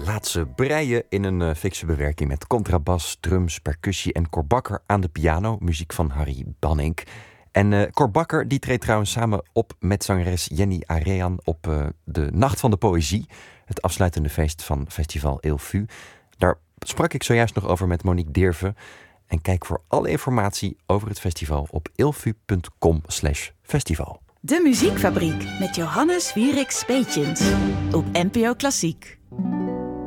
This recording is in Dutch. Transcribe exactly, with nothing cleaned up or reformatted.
laat ze breien in een uh, fikse bewerking met contrabas, drums, percussie en Cor Bakker aan de piano. Muziek van Harry Bannink. En uh, Cor Bakker die treedt trouwens samen op met zangeres Jenny Arean op uh, de Nacht van de Poëzie. Het afsluitende feest van festival Ilfu. Daar sprak ik zojuist nog over met Monique Deerve. En kijk voor alle informatie over het festival op ilfu.com slash festival. De Muziekfabriek met Johannes Wierik Speetjens op N P O Klassiek.